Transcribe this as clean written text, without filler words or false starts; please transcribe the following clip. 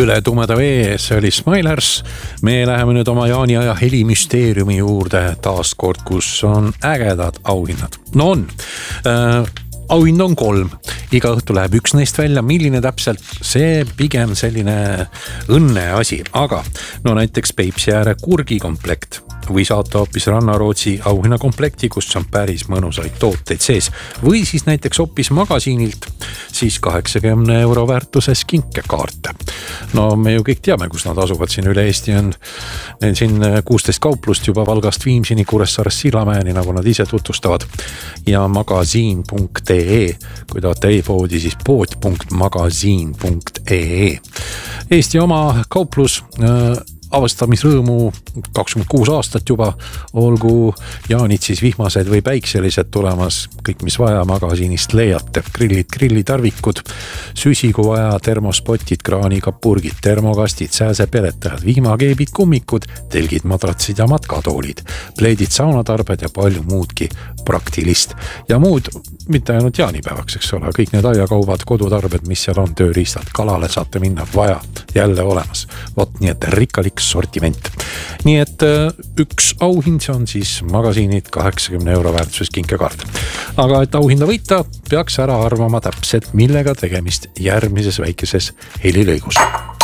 Üle tumeda vee, see oli Smilers. Me läheme nüüd oma Jaani aja helimüsteeriumi juurde taas kord, kus on ägedad auhinnad. No on, auhind on 3. Iga õhtu läheb üks neist välja. Milline täpselt? See pigem selline õnne asi. Aga no näiteks Peipsi ääre kurgikomplekt või saata hoopis Rannarootsi auhinnakomplekti, kus on päris mõnusaid tooteid sees. Või siis näiteks hoopis magasiinilt siis 80 € väärtuses kinkekaarte. No me ju kõik teame, kus nad asuvad siin üle Eesti on. Neil siin 16 kauplust juba Valgast Viimsini, Kuressaarest Sillamäeni, nagu nad ise tutvustavad. Ja magasiin.ee, kui tahate e-poodi, siis pood.magasiin.ee. Eesti oma kauplus avastamisrõõmu 26 aastat juba, olgu jaanid siis vihmased või päikselised tulemas, kõik mis vaja magasiinist leiate. Grillitarvikud, süsigu vaja, termospotid, kraaniga purgid, termokastid, sääsepeletajad, vihmakeebid, kummikud, telgid, madratsid ja matkatoolid, pleedid, saunatarbed ja palju muudki praktilist. Ja muud, mitte ainult jaanipäevaks, eks ole, kõik need aiakaubad, kodutarbed, mis seal on, tööriistad, kalale saate minna vaja, jälle olemas. Vot nii, et rikkalik sortiment. Nii et üks auhind, see on siis magasiinid 80 € väärtuses kinkekaart. Aga et auhinda võita, peaks ära arvama täpselt, millega tegemist järgmises väikeses helilõigus.